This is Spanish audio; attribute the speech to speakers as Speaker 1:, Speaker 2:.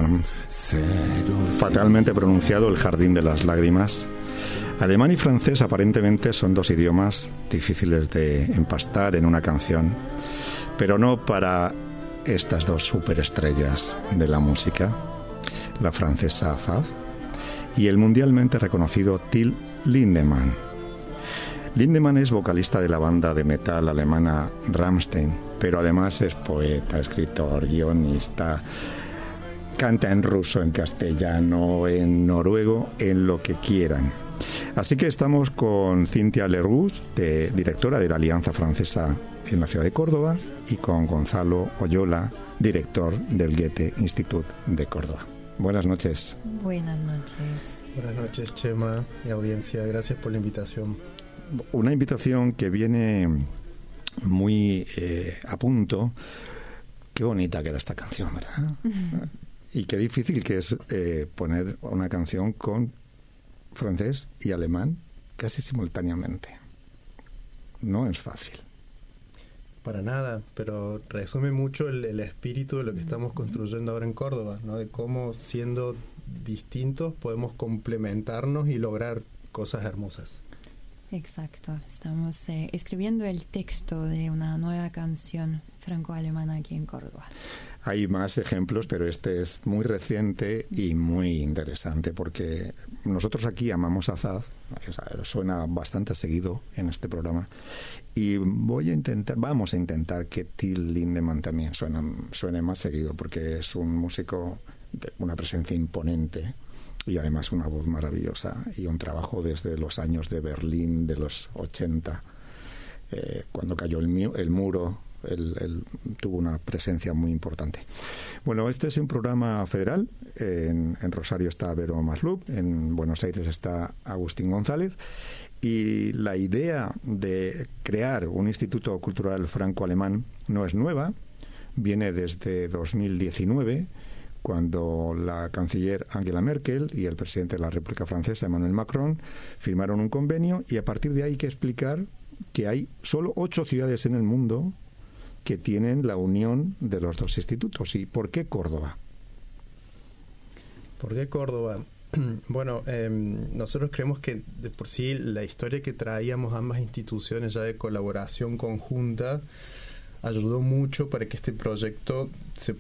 Speaker 1: Arms. Fatalmente pronunciado, El jardín de las lágrimas. Alemán y francés aparentemente son dos idiomas difíciles de empastar en una canción, pero no para estas dos superestrellas de la música, la francesa Azad y el mundialmente reconocido Till Lindemann. Lindemann es vocalista de la banda de metal alemana Rammstein, pero además es poeta, escritor, guionista, canta en ruso, en castellano, en noruego, en lo que quieran. Así que estamos con Cynthia Leroux, directora de la Alianza Francesa en la ciudad de Córdoba, y con Gonzalo Oyola, director del Goethe Institut de Córdoba. Buenas noches.
Speaker 2: Buenas noches.
Speaker 3: Buenas noches, Chema y audiencia. Gracias por la invitación.
Speaker 1: Una invitación que viene muy a punto. Qué bonita que era esta canción, ¿verdad? Y qué difícil que es poner una canción con francés y alemán casi simultáneamente. No es fácil.
Speaker 3: Para nada, pero resume mucho el espíritu de lo que estamos construyendo ahora en Córdoba, ¿no? De cómo, siendo distintos, podemos complementarnos y lograr cosas hermosas.
Speaker 2: Exacto, estamos escribiendo el texto de una nueva canción franco-alemana aquí en Córdoba.
Speaker 1: Hay más ejemplos, pero este es muy reciente y muy interesante porque nosotros aquí amamos a Azad, suena bastante seguido en este programa, y vamos a intentar que Till Lindemann también suene más seguido porque es un músico de una presencia imponente y además una voz maravillosa y un trabajo desde los años de Berlín de los 80, cuando cayó el muro. Él tuvo una presencia muy importante. Bueno, este es un programa federal. En Rosario está Vero Maslup, en Buenos Aires está Agustín González, y la idea de crear un Instituto Cultural Franco-Alemán no es nueva, viene desde 2019, cuando la canciller Angela Merkel y el presidente de la República Francesa, Emmanuel Macron, firmaron un convenio, y a partir de ahí hay que explicar que hay solo 8 ciudades en el mundo que tienen la unión de los dos institutos. ¿Y por qué Córdoba?
Speaker 3: ¿Por qué Córdoba? Bueno, nosotros creemos que de por sí la historia que traíamos ambas instituciones ya de colaboración conjunta ayudó mucho para que este proyecto se